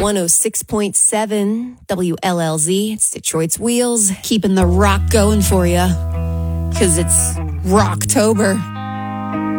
106.7 WLLZ. It's Detroit's Wheels, keeping the rock going for you. Because it's Rocktober.